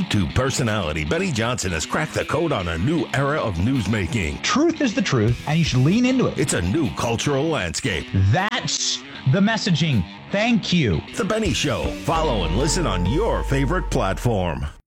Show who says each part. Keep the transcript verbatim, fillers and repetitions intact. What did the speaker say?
Speaker 1: YouTube personality Benny Johnson has cracked the code on a new era of newsmaking.
Speaker 2: Truth is the truth, and you should lean into it.
Speaker 1: It's a new cultural landscape.
Speaker 2: That's the messaging. Thank you.
Speaker 1: The Benny Show. Follow and listen on your favorite platform.